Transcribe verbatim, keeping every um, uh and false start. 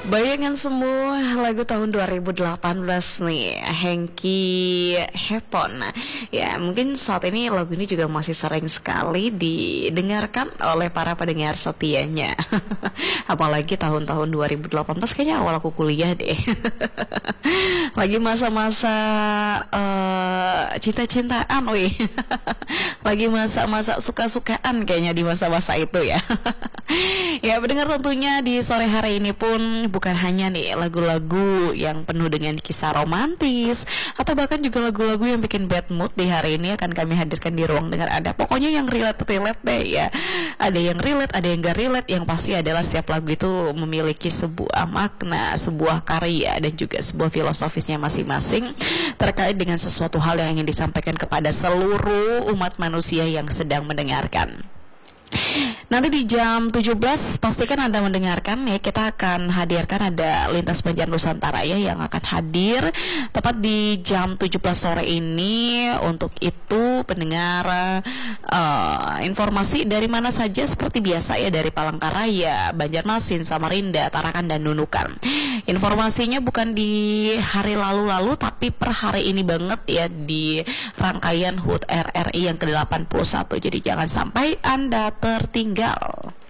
Bayangan semua lagu tahun dua ribu delapan belas nih, Hengky Happon. Ya, mungkin saat ini lagu ini juga masih sering sekali didengarkan oleh para pendengar setianya. Apalagi tahun-tahun dua ribu delapan belas, kayaknya awal aku kuliah deh. Lagi masa-masa uh, cinta-cintaan, wih. Lagi masa-masa suka-sukaan kayaknya di masa-masa itu ya. Ya, pendengar, tentunya di sore hari ini pun bukan hanya nih lagu-lagu yang penuh dengan kisah romantis, atau bahkan juga lagu-lagu yang bikin bad mood di hari ini akan kami hadirkan di ruang dengar Anda. Pokoknya yang relate-relate deh ya. Ada yang relate, ada yang gak relate. Yang pasti adalah setiap lagu itu memiliki sebuah makna, sebuah karya, dan juga sebuah filosofisnya masing-masing terkait dengan sesuatu hal yang ingin disampaikan kepada seluruh umat manusia yang sedang mendengarkan. Nanti di jam tujuh belas pastikan Anda mendengarkan ya, kita akan hadirkan ada Lintas Banjar Nusantara ya yang akan hadir tepat di jam tujuh belas sore ini. Untuk itu pendengar, uh, informasi dari mana saja seperti biasa ya, dari Palangkaraya, Banjarmasin, Samarinda, Tarakan, dan Nunukan. Informasinya bukan di hari lalu-lalu tapi per hari ini banget ya, di rangkaian H U T R R I yang ke delapan puluh satu. Jadi jangan sampai Anda tertinggal.